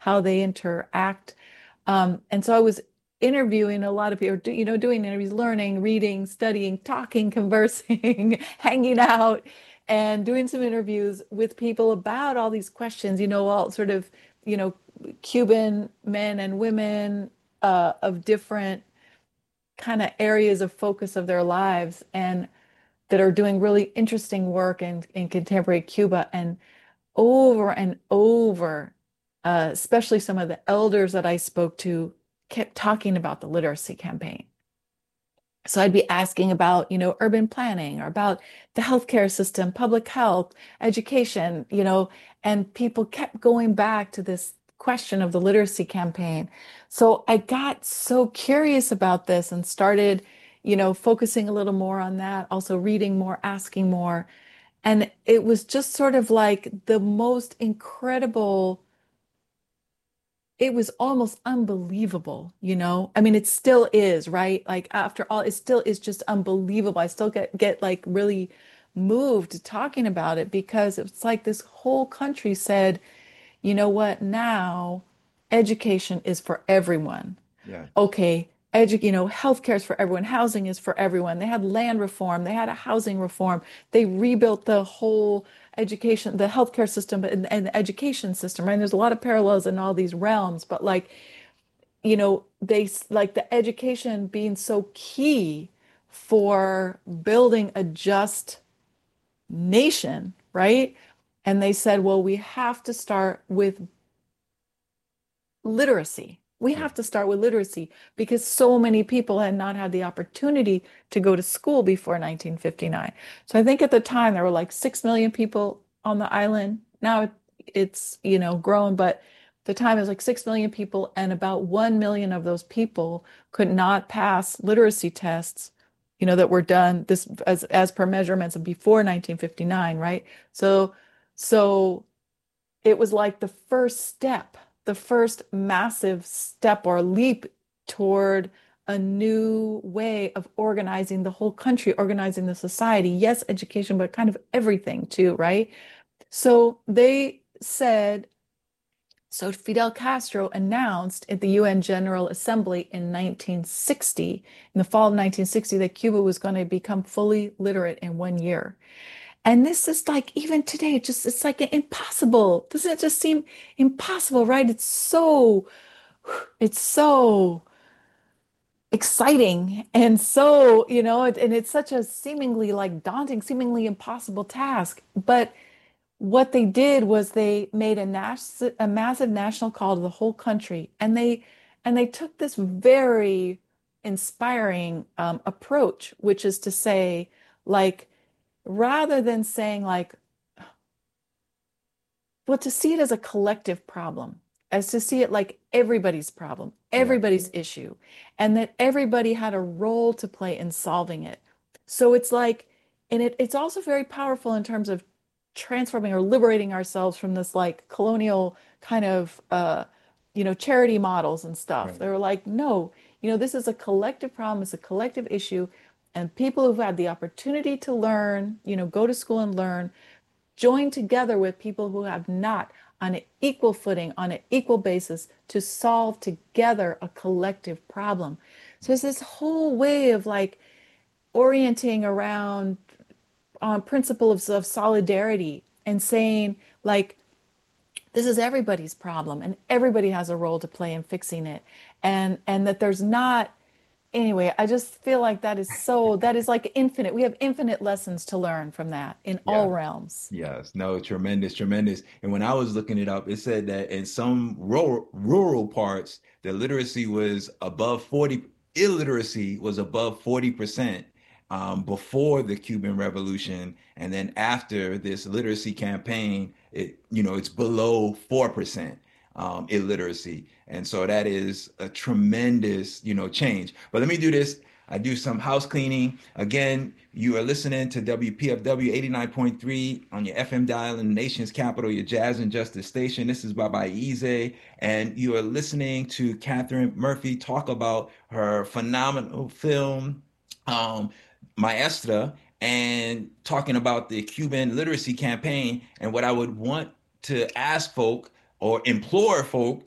how they interact. And so I was interviewing a lot of people, doing interviews, learning, reading, studying, talking, conversing, hanging out, and doing some interviews with people about all these questions, all sort of, you know, Cuban men and women of different kind of areas of focus of their lives and that are doing really interesting work in contemporary Cuba. And over, especially some of the elders that I spoke to kept talking about the literacy campaign. So I'd be asking about, urban planning or about the healthcare system, public health, education, and people kept going back to this question of the literacy campaign. So I got so curious about this and started, focusing a little more on that, also reading more, asking more. And it was just sort of like the most incredible, it was almost unbelievable, I mean, it still is, right? Like after all, it still is just unbelievable. I still get like really moved talking about it because it's like this whole country said, you know what, now education is for everyone. Yeah. Okay, healthcare is for everyone, housing is for everyone. They had land reform, they had a housing reform, they rebuilt the whole education, the healthcare system and the education system, right? And there's a lot of parallels in all these realms, but like, like the education being so key for building a just nation, right? And they said, well, we have to start with literacy. We Yeah. have to start with literacy because so many people had not had the opportunity to go to school before 1959. So I think at the time there were like 6 million people on the island. Now it's, grown, but the time it was like 6 million people, and about 1 million of those people could not pass literacy tests, that were done this as per measurements before 1959, right? So it was like the first step, the first massive step or leap toward a new way of organizing the whole country, organizing the society. Yes, education, but kind of everything too, right? So they said, so Fidel Castro announced at the UN General Assembly in 1960, in the fall of 1960, that Cuba was going to become fully literate in 1 year. And this is like, even today, it's like impossible. Doesn't it just seem impossible, right? It's so exciting and so, and it's such a seemingly like daunting, seemingly impossible task. But what they did was they made a massive national call to the whole country, and they took this very inspiring approach, which is to say, like, rather than saying like, well, to see it as a collective problem, as to see it like everybody's problem, Yeah. everybody's issue, and that everybody had a role to play in solving it. So it's like, and it's also very powerful in terms of transforming or liberating ourselves from this like colonial kind of charity models and stuff. Right. They were like, no, this is a collective problem, it's a collective issue, and people who've had the opportunity to learn, go to school and learn, join together with people who have not, on an equal footing, on an equal basis, to solve together a collective problem. So it's this whole way of like orienting around principles of solidarity and saying like this is everybody's problem and everybody has a role to play in fixing it, and that there's not. Anyway, I just feel like that is like infinite. We have infinite lessons to learn from that in all Yeah. realms. Yes, no, tremendous, tremendous. And when I was looking it up, it said that in some rural parts, the literacy was above 40, illiteracy was above 40% before the Cuban Revolution. And then after this literacy campaign, it's below 4% illiteracy. And so that is a tremendous, change. But let me do this. I do some house cleaning. Again, you are listening to WPFW 89.3 on your FM dial in the nation's capital, your Jazz and Justice station. This is Baba Eze, and you are listening to Catherine Murphy talk about her phenomenal film, um, Maestra, and talking about the Cuban literacy campaign. And what I would want to ask folk or implore folk